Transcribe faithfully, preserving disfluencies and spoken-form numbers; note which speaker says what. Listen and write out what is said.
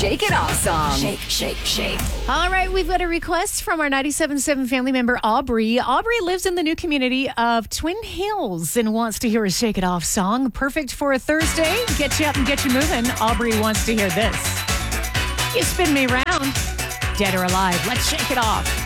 Speaker 1: Shake It Off song. Shake, shake, shake.
Speaker 2: All right, we've got a request from our ninety-seven point seven family member, Aubrey. Aubrey lives in the new community of Twin Hills and wants to hear a Shake It Off song. Perfect for a Thursday. Get you up and get you moving. Aubrey wants to hear this. You spin me round. Dead or alive. Let's shake it off.